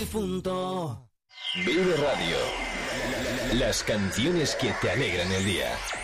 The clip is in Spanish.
difunto. Vive Radio. Las canciones que te alegran el día.